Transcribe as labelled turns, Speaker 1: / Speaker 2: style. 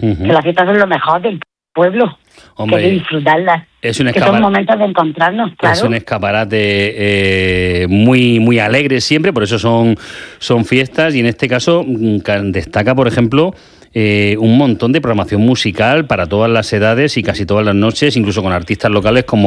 Speaker 1: que las fiestas son lo mejor del pueblo.
Speaker 2: Hombre,
Speaker 1: que disfrutarlas,
Speaker 2: es un
Speaker 1: que son momentos de encontrarnos, claro.
Speaker 2: Es un escaparate muy, muy alegre siempre, por eso son fiestas, y en este caso destaca, por ejemplo, un montón de programación musical para todas las edades y casi todas las noches, incluso con artistas locales como